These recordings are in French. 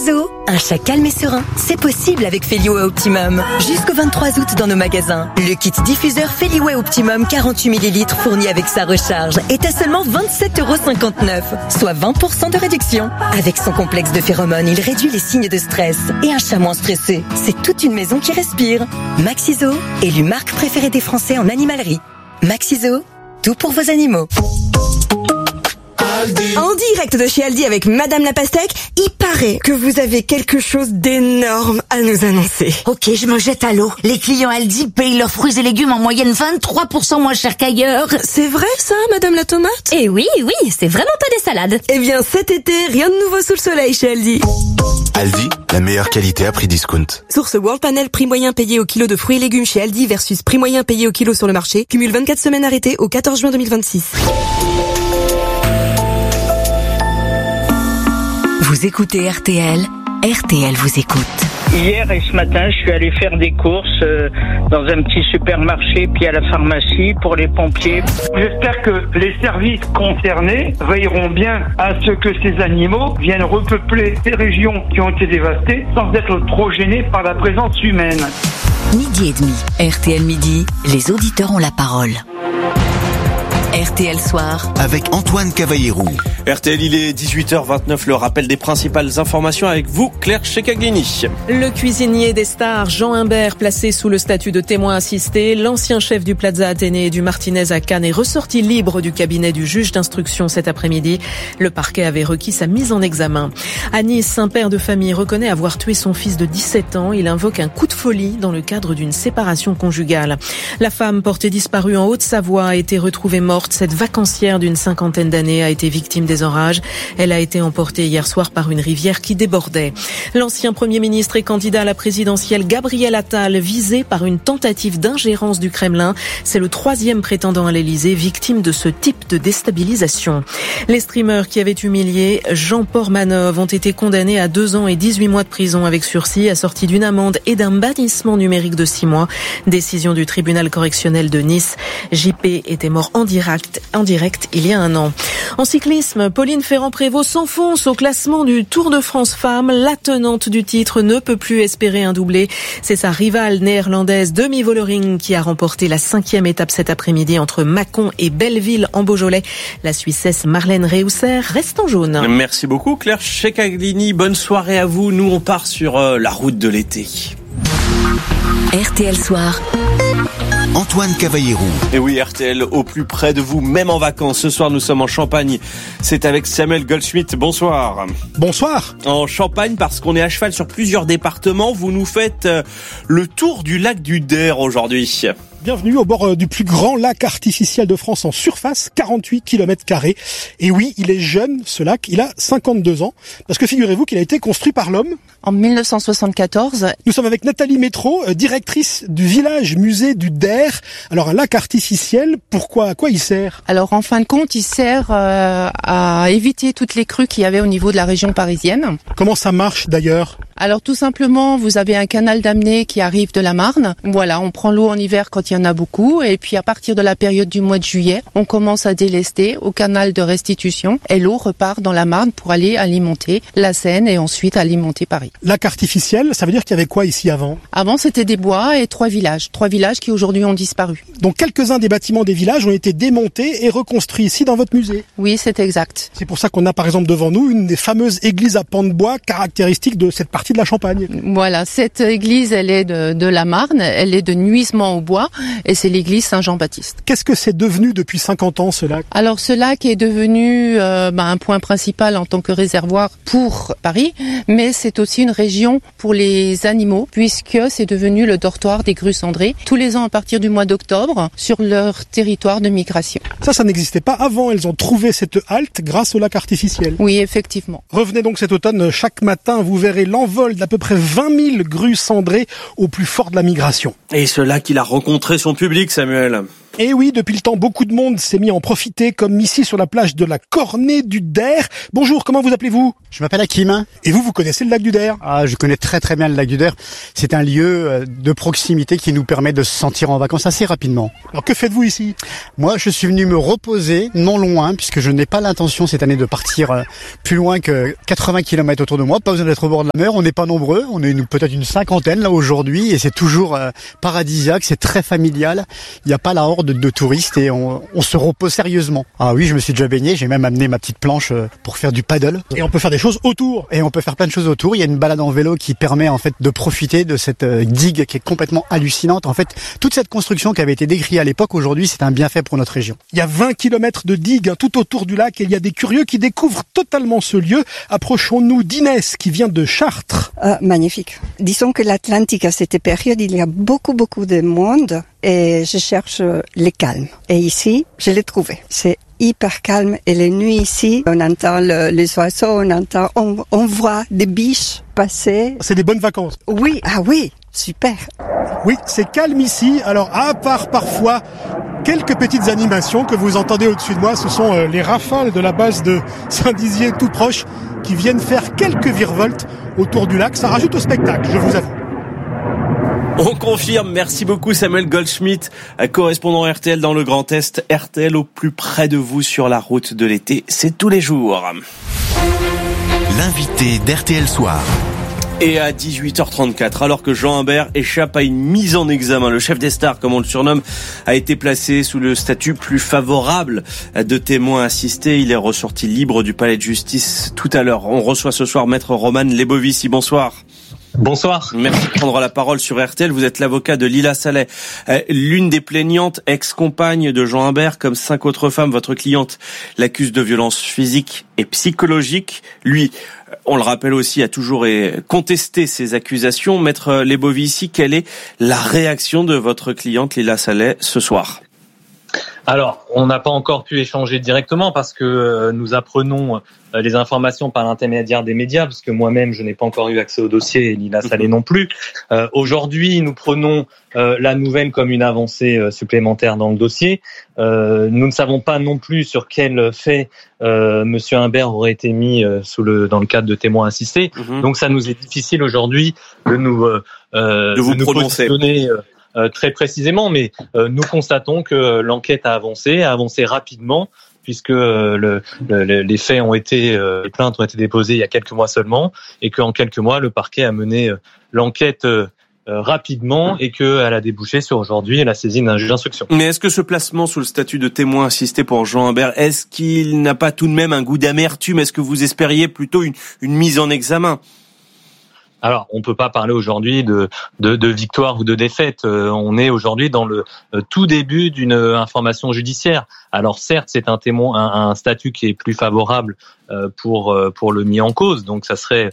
Zo, un chat calme et serein, c'est possible avec Feliway Optimum. Jusqu'au 23 août dans nos magasins. Le kit diffuseur Feliway Optimum 48 ml fourni avec sa recharge est à seulement 27,59 €, soit 20% de réduction. Avec son complexe de phéromones, il réduit les signes de stress. Et un chat moins stressé, c'est toute une maison qui respire. Maxi Zo, élu marque préférée des Français en animalerie. Maxi Zo, tout pour vos animaux. En direct de chez Aldi avec Madame la Pastèque, il paraît que vous avez quelque chose d'énorme à nous annoncer. Ok, je me jette à l'eau. Les clients Aldi payent leurs fruits et légumes en moyenne 23% moins cher qu'ailleurs. C'est vrai ça, Madame la Tomate? Eh oui, c'est vraiment pas des salades. Eh bien cet été, rien de nouveau sous le soleil chez Aldi. Aldi, la meilleure qualité à prix discount. Source World Panel, prix moyen payé au kilo de fruits et légumes chez Aldi versus prix moyen payé au kilo sur le marché. Cumule 24 semaines arrêtées au 14 juin 2026. Vous écoutez RTL, RTL vous écoute. Hier et ce matin, je suis allé faire des courses dans un petit supermarché puis à la pharmacie pour les pompiers. J'espère que les services concernés veilleront bien à ce que ces animaux viennent repeupler ces régions qui ont été dévastées sans être trop gênés par la présence humaine. Midi et demi, RTL Midi, les auditeurs ont la parole. RTL Soir avec Antoine Cavallero. RTL, il est 18h29, le rappel des principales informations avec vous, Claire Checaglini. Le cuisinier des stars, Jean Imbert, placé sous le statut de témoin assisté. L'ancien chef du Plaza Athénée et du Martinez à Cannes est ressorti libre du cabinet du juge d'instruction cet après-midi. Le parquet avait requis sa mise en examen. À Nice, un père de famille reconnaît avoir tué son fils de 17 ans. Il invoque un coup de folie dans le cadre d'une séparation conjugale. La femme portée disparue en Haute-Savoie a été retrouvée morte. Cette vacancière d'une 50aine d'années a été victime des orages. Elle a été emportée hier soir par une rivière qui débordait. L'ancien Premier ministre et candidat à la présidentielle Gabriel Attal, visé par une tentative d'ingérence du Kremlin. C'est le 3e prétendant à l'Elysée, victime de ce type de déstabilisation. Les streamers qui avaient humilié Jean Portmanov ont été condamnés à 2 ans et 18 mois de prison avec sursis, assortis d'une amende et d'un bannissement numérique de 6 mois. Décision du tribunal correctionnel de Nice. JP était mort en direct il y a 1 an. En cyclisme, Pauline Ferrand-Prévot s'enfonce au classement du Tour de France Femmes. La tenante du titre ne peut plus espérer un doublé. C'est sa rivale néerlandaise Demi Vollering qui a remporté la 5e étape cet après-midi entre Mâcon et Belleville en Beaujolais. La Suissesse Marlène Reusser reste en jaune. Merci beaucoup Claire Checaglini. Bonne soirée à vous. Nous on part sur la route de l'été. RTL Soir. Antoine Cavallero. Et oui, RTL au plus près de vous, même en vacances. Ce soir, nous sommes en Champagne. C'est avec Samuel Goldschmidt. Bonsoir. Bonsoir. En Champagne, parce qu'on est à cheval sur plusieurs départements, vous nous faites le tour du lac du Der aujourd'hui. Bienvenue au bord du plus grand lac artificiel de France en surface, 48 km². Et oui, il est jeune, ce lac, il a 52 ans. Parce que figurez-vous qu'il a été construit par l'homme. En 1974. Nous sommes avec Nathalie Métro, directrice du village musée du Der. Alors un lac artificiel, à quoi il sert? Alors en fin de compte, il sert à éviter toutes les crues qu'il y avait au niveau de la région parisienne. Comment ça marche d'ailleurs? Alors tout simplement, vous avez un canal d'amener qui arrive de la Marne. Voilà, on prend l'eau en hiver quand il y en a beaucoup. Et puis à partir de la période du mois de juillet, on commence à délester au canal de restitution. Et l'eau repart dans la Marne pour aller alimenter la Seine et ensuite alimenter Paris. Lac artificiel, ça veut dire qu'il y avait quoi ici avant? Avant, c'était des bois et 3 villages. 3 villages qui aujourd'hui ont disparu. Donc quelques-uns des bâtiments des villages ont été démontés et reconstruits ici dans votre musée? Oui, c'est exact. C'est pour ça qu'on a par exemple devant nous une des fameuses églises à pans de bois caractéristiques de cette partie de la Champagne. Voilà, cette église, elle est de la Marne, elle est de Nuisement au bois et c'est l'église Saint-Jean-Baptiste. Qu'est-ce que c'est devenu depuis 50 ans ce lac? Alors ce lac est devenu un point principal en tant que réservoir pour Paris, mais c'est aussi une région pour les animaux puisque c'est devenu le dortoir des grues cendrées tous les ans à partir du mois d'octobre sur leur territoire de migration. Ça n'existait pas avant, elles ont trouvé cette halte grâce au lac artificiel. Oui, effectivement. Revenez donc cet automne, chaque matin vous verrez l'envol d'à peu près 20 000 grues cendrées au plus fort de la migration. Et ce lac, il a rencontré son public, Samuel. Et oui, depuis le temps, beaucoup de monde s'est mis à en profiter, comme ici sur la plage de la Cornée du Der. Bonjour, comment vous appelez-vous ? Je m'appelle Hakim. Et vous connaissez le lac du Der ? Ah, je connais très très bien le lac du Der. C'est un lieu de proximité qui nous permet de se sentir en vacances assez rapidement. Alors que faites-vous ici ? Moi, je suis venu me reposer, non loin, puisque je n'ai pas l'intention cette année de partir plus loin que 80 km autour de moi. Pas besoin d'être au bord de la mer, on n'est pas nombreux, on est peut-être une cinquantaine là aujourd'hui, et c'est toujours paradisiaque, c'est très familial. Il n'y a pas la horde de touristes et on se repose sérieusement. Ah oui, je me suis déjà baigné, j'ai même amené ma petite planche pour faire du paddle. Et on peut faire des choses autour. Et on peut faire plein de choses autour. Il y a une balade en vélo qui permet en fait de profiter de cette digue qui est complètement hallucinante. En fait, toute cette construction qui avait été décrite à l'époque, aujourd'hui, c'est un bienfait pour notre région. Il y a 20 km de digue tout autour du lac et il y a des curieux qui découvrent totalement ce lieu. Approchons-nous d'Inès qui vient de Chartres. Magnifique. Disons que l'Atlantique à cette période, il y a beaucoup de monde et je cherche le calme. Et ici, je l'ai trouvé. C'est hyper calme et les nuits ici, on entend les oiseaux, on voit des biches passer. C'est des bonnes vacances. Oui, super. Oui, c'est calme ici. Alors, à part parfois quelques petites animations que vous entendez au-dessus de moi, ce sont les rafales de la base de Saint-Dizier tout proche qui viennent faire quelques virevoltes autour du lac. Ça rajoute au spectacle, je vous avoue. On confirme, merci beaucoup Samuel Goldschmidt, correspondant RTL dans le Grand Est. RTL au plus près de vous sur la route de l'été, c'est tous les jours. L'invité d'RTL Soir. Et à 18h34, alors que Jean Humbert échappe à une mise en examen, le chef des stars, comme on le surnomme, a été placé sous le statut plus favorable de témoin assisté. Il est ressorti libre du palais de justice tout à l'heure. On reçoit ce soir Maître Roman Lebovici. Bonsoir. Bonsoir. Merci de prendre la parole sur RTL. Vous êtes l'avocat de Lila Saleh, l'une des plaignantes, ex-compagne de Jean Humbert, comme 5 autres femmes. Votre cliente l'accuse de violences physiques et psychologiques. Lui, on le rappelle aussi, a toujours contesté ces accusations. Maître Lebovici, quelle est la réaction de votre cliente Lila Saleh ce soir ? Alors, on n'a pas encore pu échanger directement parce que nous apprenons les informations par l'intermédiaire des médias, parce que moi-même, je n'ai pas encore eu accès au dossier et Lila Saleh non plus. Aujourd'hui, nous prenons la nouvelle comme une avancée supplémentaire dans le dossier. Nous ne savons pas non plus sur quel fait Monsieur Humbert aurait été mis dans le cadre de témoins assistés. Donc, ça nous est difficile aujourd'hui de vous positionner très précisément, mais nous constatons que l'enquête a avancé rapidement, puisque les faits les plaintes ont été déposées il y a quelques mois seulement, et qu'en quelques mois, le parquet a mené l'enquête rapidement et qu'elle a débouché sur aujourd'hui la saisine d'un juge d'instruction. Mais est-ce que ce placement sous le statut de témoin assisté pour Jean Humbert, est-ce qu'il n'a pas tout de même un goût d'amertume ? Est-ce que vous espériez plutôt une mise en examen ? Alors, on peut pas parler aujourd'hui de victoire ou de défaite. On est aujourd'hui dans le tout début d'une information judiciaire. Alors certes, c'est un statut qui est plus favorable pour le mis en cause. Donc ça serait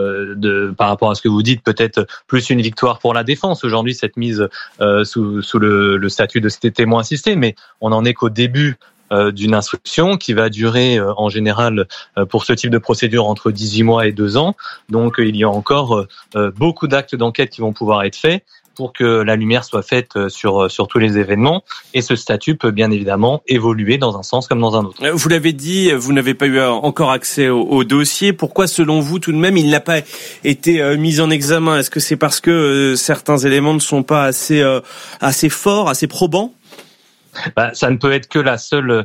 par rapport à ce que vous dites, peut-être plus une victoire pour la défense aujourd'hui, cette mise sous le statut de témoin assisté, mais on en est qu'au début d'une instruction qui va durer en général pour ce type de procédure entre 18 mois et 2 ans. Donc il y a encore beaucoup d'actes d'enquête qui vont pouvoir être faits pour que la lumière soit faite sur tous les événements, et ce statut peut bien évidemment évoluer dans un sens comme dans un autre. Vous l'avez dit, vous n'avez pas eu encore accès au dossier. Pourquoi, selon vous, tout de même, il n'a pas été mis en examen ? Est-ce que c'est parce que certains éléments ne sont pas assez forts, assez probants ? Ça ne peut être que la seule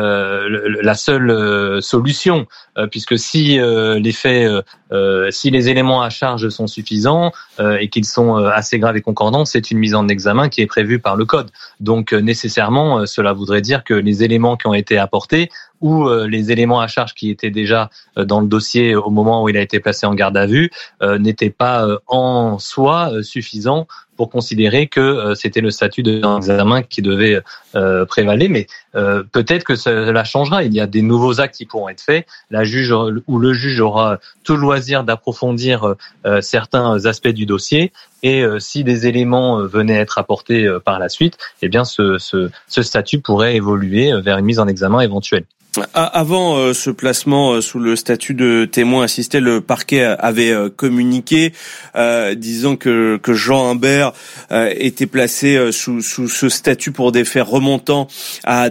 solution, puisque si les faits, si les éléments à charge sont suffisants et qu'ils sont assez graves et concordants, c'est une mise en examen qui est prévue par le code. Donc nécessairement, cela voudrait dire que les éléments qui ont été apportés ou les éléments à charge qui étaient déjà dans le dossier au moment où il a été placé en garde à vue n'étaient pas en soi suffisants pour considérer que c'était le statut d'examen qui devait prévaloir. Mais peut-être que cela changera. Il y a des nouveaux actes qui pourront être faits. Le juge aura tout le loisir d'approfondir certains aspects du dossier. Et si des éléments venaient être apportés par la suite, eh bien ce statut pourrait évoluer vers une mise en examen éventuelle. Avant ce placement sous le statut de témoin assisté, le parquet avait communiqué disant que Jean Imbert était placé sous ce statut pour des faits remontant à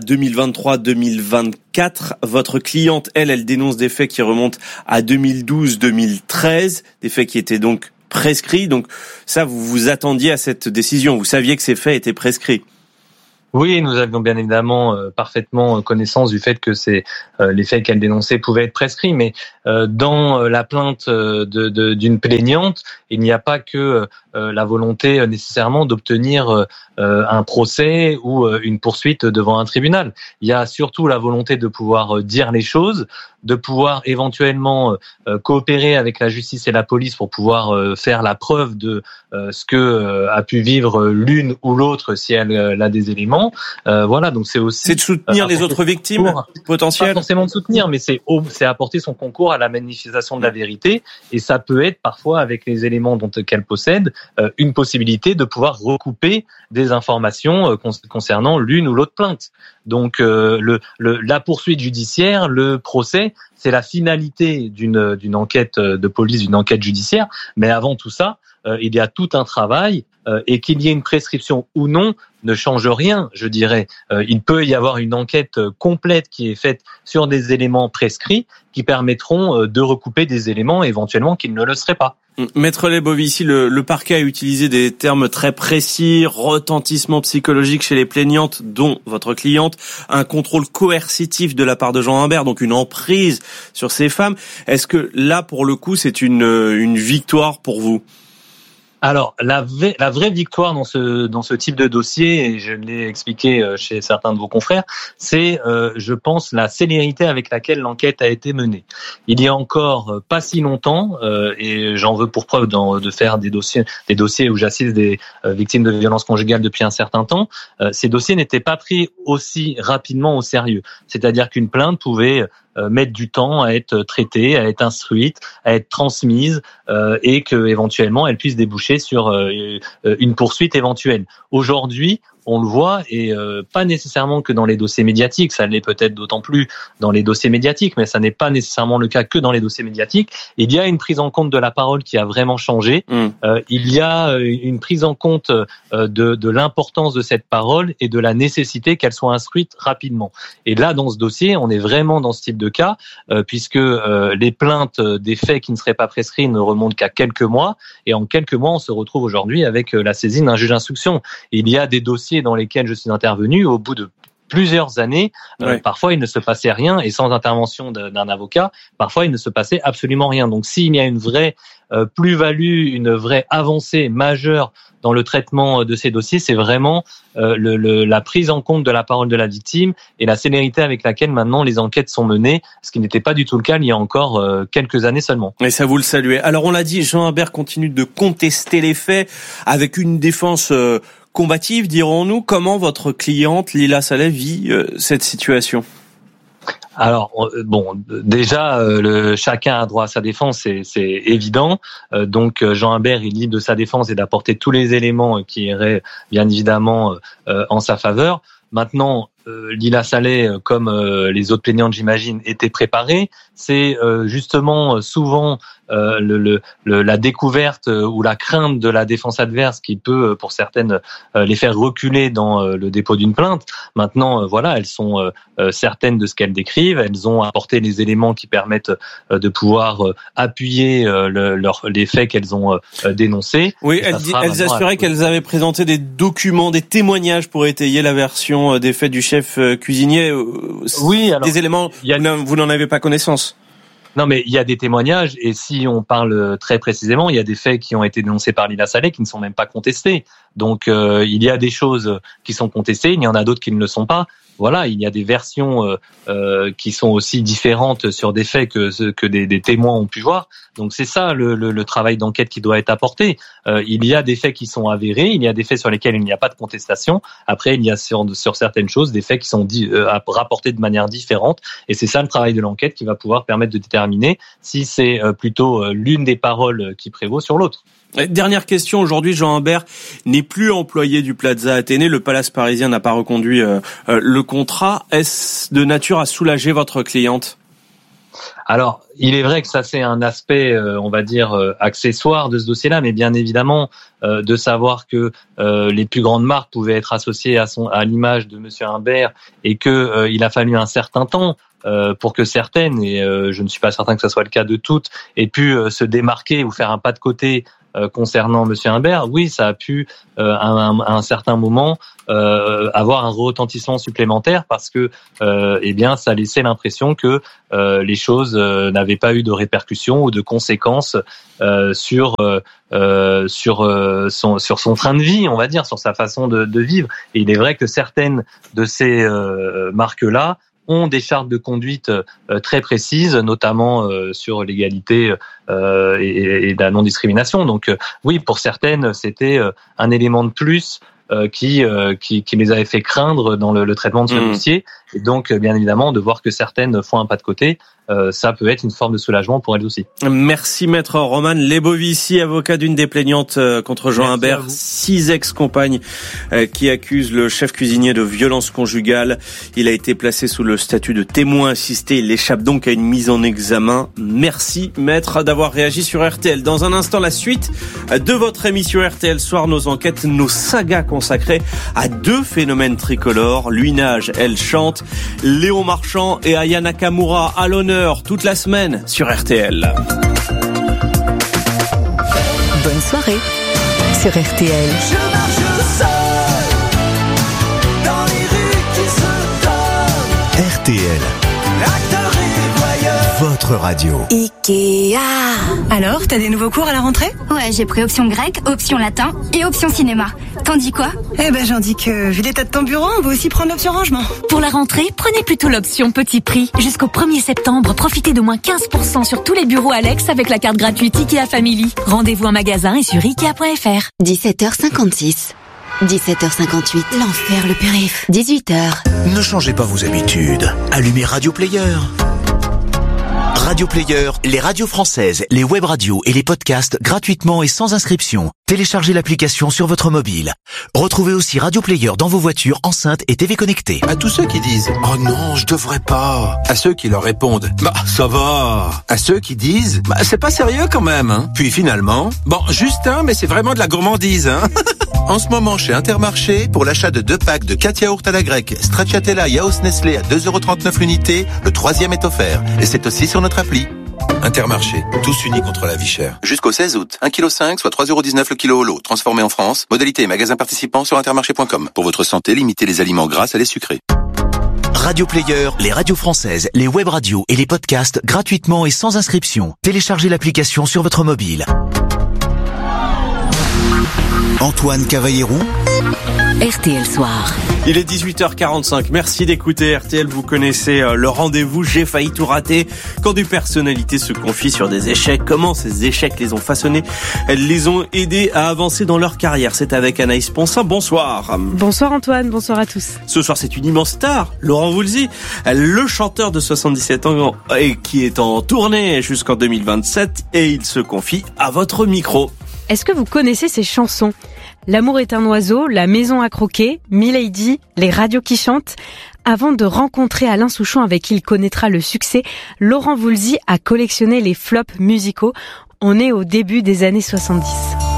2023-2024. Votre cliente, elle dénonce des faits qui remontent à 2012-2013, des faits qui étaient donc prescrits. Donc ça, vous vous attendiez à cette décision, vous saviez que ces faits étaient prescrits. Oui, nous avions bien évidemment parfaitement connaissance du fait que les faits qu'elle dénonçait pouvaient être prescrits, mais dans la plainte d'une plaignante, il n'y a pas que la volonté nécessairement d'obtenir un procès ou une poursuite devant un tribunal. Il y a surtout la volonté de pouvoir dire les choses, de pouvoir éventuellement coopérer avec la justice et la police pour pouvoir faire la preuve de ce que a pu vivre l'une ou l'autre si elle a des éléments. Voilà, donc c'est aussi... C'est de soutenir les autres victimes potentielles. Pas forcément de soutenir, mais c'est apporter son concours à la manifestation de la vérité, et ça peut être parfois, avec les éléments qu'elle possède, une possibilité de pouvoir recouper des informations concernant l'une ou l'autre plainte. Donc la poursuite judiciaire, le procès, c'est la finalité d'une enquête de police, d'une enquête judiciaire, mais avant tout ça, il y a tout un travail, et qu'il y ait une prescription ou non ne change rien, je dirais. Il peut y avoir une enquête complète qui est faite sur des éléments prescrits qui permettront de recouper des éléments éventuellement qui ne le seraient pas. Maître Lebovici, le parquet a utilisé des termes très précis, retentissement psychologique chez les plaignantes, dont votre cliente, un contrôle coercitif de la part de Jean Imbert, donc une emprise sur ces femmes. Est-ce que là, pour le coup, c'est une victoire pour vous ? Alors, la vraie victoire dans ce type de dossier, et je l'ai expliqué chez certains de vos confrères, c'est, je pense, la célérité avec laquelle l'enquête a été menée. Il y a encore pas si longtemps, et j'en veux pour preuve de faire des dossiers où j'assiste des victimes de violences conjugales depuis un certain temps, ces dossiers n'étaient pas pris aussi rapidement au sérieux. C'est-à-dire qu'une plainte pouvait mettre du temps à être traitée, à être instruite, à être transmise, et que éventuellement elle puisse déboucher sur une poursuite éventuelle. Aujourd'hui, on le voit, et pas nécessairement que dans les dossiers médiatiques, ça l'est peut-être d'autant plus dans les dossiers médiatiques, mais ça n'est pas nécessairement le cas que dans les dossiers médiatiques. Il y a une prise en compte de la parole qui a vraiment changé. Il y a une prise en compte de l'importance de cette parole et de la nécessité qu'elle soit instruite rapidement. Et là, dans ce dossier, on est vraiment dans ce type de cas, puisque les plaintes des faits qui ne seraient pas prescrits ne remontent qu'à quelques mois, et en quelques mois, on se retrouve aujourd'hui avec la saisine d'un juge d'instruction. Il y a des dossiers dans lesquels je suis intervenu, au bout de plusieurs années, parfois il ne se passait rien, et sans intervention d'un avocat, parfois il ne se passait absolument rien. Donc s'il y a une vraie plus-value, une vraie avancée majeure dans le traitement de ces dossiers, c'est vraiment la prise en compte de la parole de la victime et la célérité avec laquelle maintenant les enquêtes sont menées, ce qui n'était pas du tout le cas il y a encore quelques années seulement. Et ça, vous le saluez. Alors on l'a dit, Jean Imbert continue de contester les faits avec une défense combative, dirons-nous. Comment votre cliente, Lila Saleh, vit cette situation ? Alors, bon, déjà, chacun a droit à sa défense, c'est évident. Donc, Jean Imbert est libre de sa défense et d'apporter tous les éléments qui iraient, bien évidemment, en sa faveur. Maintenant, Lila Saleh, comme les autres plaignantes, j'imagine, étaient préparées. C'est justement souvent la découverte ou la crainte de la défense adverse qui peut, pour certaines, les faire reculer dans le dépôt d'une plainte. Maintenant, voilà, elles sont certaines de ce qu'elles décrivent. Elles ont apporté les éléments qui permettent de pouvoir appuyer les faits qu'elles ont dénoncés. Oui, elles assuraient qu'elles avaient présenté des documents, des témoignages pour étayer la version des faits du chef cuisinier. Oui, alors, des éléments, vous n'en avez pas connaissance. Non, mais il y a des témoignages, et si on parle très précisément, il y a des faits qui ont été dénoncés par Lila Saleh qui ne sont même pas contestés. Donc, il y a des choses qui sont contestées, il y en a d'autres qui ne le sont pas. Voilà, il y a des versions qui sont aussi différentes sur des faits que des témoins ont pu voir. Donc c'est ça le travail d'enquête qui doit être apporté. Il y a des faits qui sont avérés, il y a des faits sur lesquels il n'y a pas de contestation. Après, il y a sur certaines choses des faits qui sont rapportés de manière différente. Et c'est ça le travail de l'enquête qui va pouvoir permettre de déterminer si c'est plutôt l'une des paroles qui prévaut sur l'autre. Dernière question, aujourd'hui, Jean Imbert n'est n'est plus employé du Plaza Athénée. Le Palace parisien n'a pas reconduit le contrat. Est-ce de nature à soulager votre cliente ? Alors, il est vrai que ça c'est un aspect, on va dire, accessoire de ce dossier-là, mais bien évidemment, de savoir que les plus grandes marques pouvaient être associées à l'image de Monsieur Imbert et que il a fallu un certain temps pour que certaines, et je ne suis pas certain que ce soit le cas de toutes, aient pu se démarquer ou faire un pas de côté concernant Monsieur Imbert. Oui, ça a pu à un certain moment avoir un retentissement supplémentaire parce que eh bien ça laissait l'impression que les choses n'avaient pas eu de répercussions ou de conséquences sur son train de vie, on va dire, sur sa façon de vivre. Et il est vrai que certaines de ces marques-là ont des chartes de conduite très précises, notamment sur l'égalité et la non-discrimination. Donc oui, pour certaines, c'était un élément de plus qui les avait fait craindre dans le traitement de ce dossier. Et donc, bien évidemment, de voir que certaines font un pas de côté, ça peut être une forme de soulagement pour elles aussi. Merci Maître Roman Lebovici, avocat d'une des plaignantes contre Jean Imbert. 6 ex-compagnes qui accusent le chef cuisinier de violence conjugale. Il a été placé sous le statut de témoin assisté. Il échappe donc à une mise en examen. Merci Maître d'avoir réagi sur RTL. Dans un instant, la suite de votre émission RTL Soir, nos enquêtes, nos sagas consacrées à 2 phénomènes tricolores. Luinage, elle chante. Léon Marchand et Aya Nakamura à l'honneur toute la semaine sur RTL. Bonne soirée sur RTL. Je marche seul dans les rues qui se donnent. RTL, Acteur et voyeur. votre radio. Ikea. Alors, t'as des nouveaux cours à la rentrée ? Ouais, j'ai pris option grec, option latin et option cinéma. T'en dis quoi ? Eh ben, j'en dis que, vu l'état de ton bureau, on va aussi prendre l'option rangement. Pour la rentrée, prenez plutôt l'option petit prix. Jusqu'au 1er septembre, profitez de moins 15% sur tous les bureaux Alex avec la carte gratuite Ikea Family. Rendez-vous en magasin et sur Ikea.fr. 17h56. 17h58. L'enfer, le périph'. 18h. Ne changez pas vos habitudes. Allumez Radio Player. Radio Player, les radios françaises, les web radios et les podcasts gratuitement et sans inscription. Téléchargez l'application sur votre mobile. Retrouvez aussi Radio Player dans vos voitures, enceintes et TV connectées. À tous ceux qui disent « Oh non, je devrais pas ». À ceux qui leur répondent « Bah, ça va ». À ceux qui disent « Bah, c'est pas sérieux quand même, hein ». Puis finalement, « Bon, juste un, mais c'est vraiment de la gourmandise, hein ». En ce moment, chez Intermarché, pour l'achat de 2 packs de 4 yaourts à la grecque, Stracciatella Yaourt Nestlé à 2,39€ l'unité, le 3e est offert. Et c'est aussi sur notre appli. Intermarché, tous unis contre la vie chère. Jusqu'au 16 août, 1,5 kg, soit 3,19€ le kilo au lot, transformé en France. Modalité et magasin participants sur intermarché.com. Pour votre santé, limitez les aliments gras à les sucrés. Radio Player, les radios françaises, les web radios et les podcasts gratuitement et sans inscription. Téléchargez l'application sur votre mobile. Antoine Cavallero. RTL Soir. Il est 18h45. Merci d'écouter RTL. Vous connaissez le rendez-vous. J'ai failli tout rater. Quand des personnalités se confient sur des échecs, comment ces échecs les ont façonnés, les ont aidés à avancer dans leur carrière. C'est avec Anaïs Ponsin. Bonsoir. Bonsoir Antoine, bonsoir à tous. Ce soir, c'est une immense star, Laurent Voulzy, le chanteur de 77 ans et qui est en tournée jusqu'en 2027 et il se confie à votre micro. Est-ce que vous connaissez ces chansons ? L'amour est un oiseau, La maison à croquer, Milady, Les radios qui chantent. Avant de rencontrer Alain Souchon avec qui il connaîtra le succès, Laurent Voulzy a collectionné les flops musicaux. On est au début des années 70.